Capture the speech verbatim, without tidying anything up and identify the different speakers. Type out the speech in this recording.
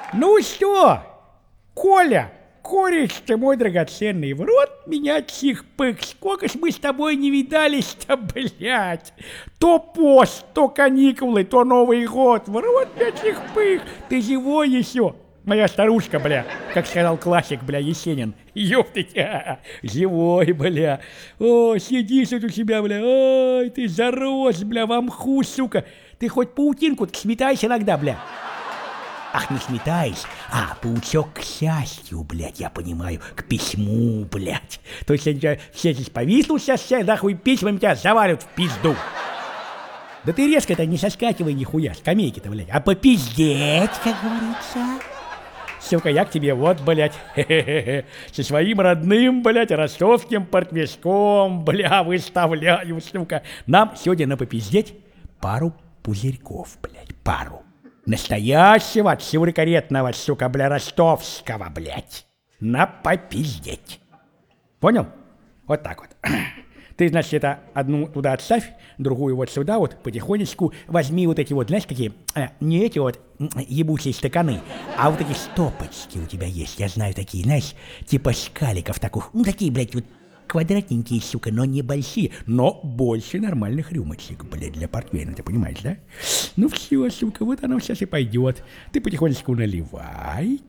Speaker 1: Ну что, Коля, кореш ты мой драгоценный, в рот меня чих-пых, сколько ж мы с тобой не видались-то, блядь. То пост, то каникулы, то Новый год, в рот меня чих-пых, ты живой еще? Моя старушка, бля, как сказал классик, бля, Есенин. Ёптыть, а, живой, бля. О, сидишь вот у себя, бля, ой, ты зарос, бля, в мху, сука. Ты хоть паутинку-то сметаешь иногда, бля. Ах, не сметаешь, а паучок к счастью, блядь, я понимаю, к письму, блядь. То есть я все здесь повиснул сейчас, все нахуй письмами тебя завалят в пизду. Да ты резко-то не соскакивай нихуя, скамейки-то, блядь, а попиздеть, как говорится. Сука, я к тебе вот, блядь, хе-хе-хе, со своим родным, блядь, ростовским портвишком, бля, выставляю, сука. Нам сегодня на попиздеть пару пузырьков, блядь, пару. Настоящего, сюрикаретного, сука, бля, ростовского, блядь. На попиздеть. Понял? Вот так вот. Ты, значит, это одну туда отставь, другую вот сюда вот потихонечку возьми вот эти вот, знаешь, такие, э, не эти вот ебучие стаканы, а вот такие стопочки у тебя есть, я знаю такие, знаешь, типа шкаликов таких, ну такие, блядь, вот квадратненькие, сука, но небольшие, но больше нормальных рюмочек, блядь, для портвейна, ты понимаешь, да? Ну все, сука, вот оно сейчас и пойдет. Ты потихонечку наливай,